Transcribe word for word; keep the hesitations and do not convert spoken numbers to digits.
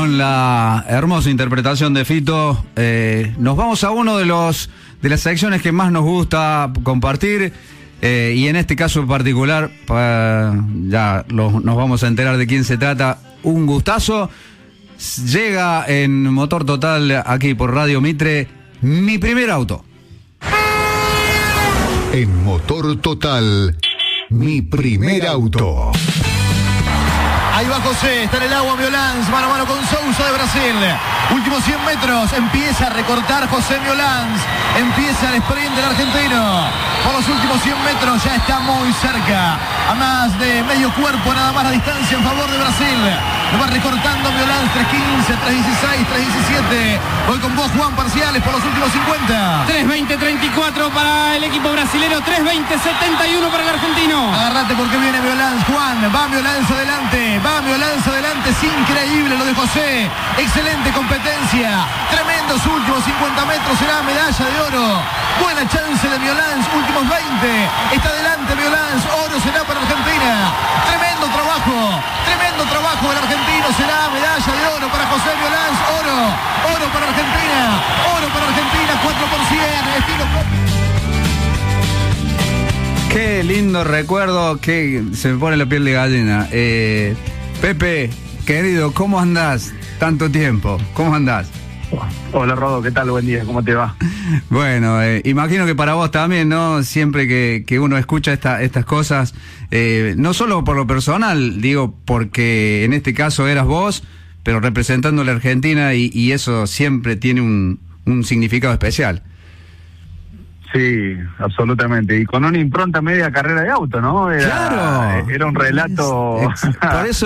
con la hermosa interpretación de Fito, eh, nos vamos a uno de los de las secciones que más nos gusta compartir, eh, y en este caso en particular, pa, ya lo, nos vamos a enterar de quién se trata. Un gustazo. Llega en Motor Total, aquí por Radio Mitre, Mi Primer Auto. En Motor Total, Mi Primer Auto. Ahí va José, está en el agua Miolans, mano a mano con Sousa de Brasil. Últimos cien metros, empieza a recortar José Miolans, empieza el sprint del argentino. Por los últimos cien metros ya está muy cerca, a más de medio cuerpo nada más la distancia en favor de Brasil. Lo va recortando Miolans, tres quince, tres dieciséis, tres diecisiete. Voy con vos, Juan, parciales por los últimos cincuenta. tres veinte treinta y cuatro para el equipo brasilero, tres veinte setenta y uno para el argentino. Agárrate porque viene Miolans, Juan, va Miolans adelante, va Miolans adelante, es increíble lo de José, excelente competencia, tremendos últimos cincuenta metros, será medalla de oro, buena chance de Miolans, últimos veinte, está adelante Miolans, oro será para Argentina, tremendo trabajo, tremendo trabajo del argentino, será medalla de oro para José Miolans, oro, oro para Argentina, oro para Argentina, cuatro por cien, estilo propio. Qué lindo recuerdo, que se me pone la piel de gallina. Eh, Pepe, querido, ¿cómo andás? Tanto tiempo, ¿cómo andás? Hola Rodo, ¿qué tal? Buen día, ¿cómo te va? Bueno, eh, imagino que para vos también, ¿no? Siempre que, que uno escucha esta, estas cosas, eh, no solo por lo personal, digo, porque en este caso eras vos, pero representando a la Argentina, y, y eso siempre tiene un, un significado especial. Sí, absolutamente. Y con una impronta media carrera de auto, ¿no? Era, ¡Claro! Era un relato... Por eso